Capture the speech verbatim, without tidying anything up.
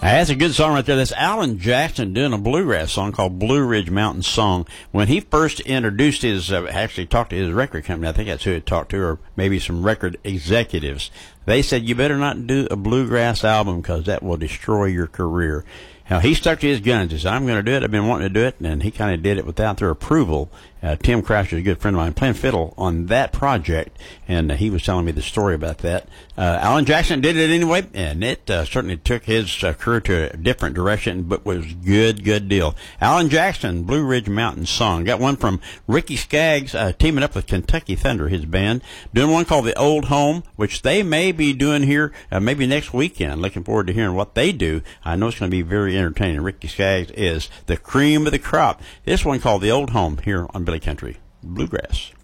That's a good song right there. That's Alan Jackson doing a bluegrass song called Blue Ridge Mountain Song. When he first introduced his, uh, actually talked to his record company, I think that's who he talked to, or maybe some record executives. They said, you better not do a bluegrass album because that will destroy your career. Now, he stuck to his guns. He said, I'm going to do it. I've been wanting to do it. And he kind of did it without their approval. Uh, Tim Crouch is a good friend of mine, playing fiddle on that project. And uh, he was telling me the story about that. Uh, Alan Jackson did it anyway. And it uh, certainly took his uh, career to a different direction, but was good, good deal. Alan Jackson, Blue Ridge Mountain Song. Got one from Ricky Skaggs, uh, teaming up with Kentucky Thunder, his band. Doing one called The Old Home, which they may be doing here uh, maybe next weekend. Looking forward to hearing what they do. I know it's going to be very entertaining. Ricky Skaggs is the cream of the crop. This one called The Old Home here on Billy Country Bluegrass.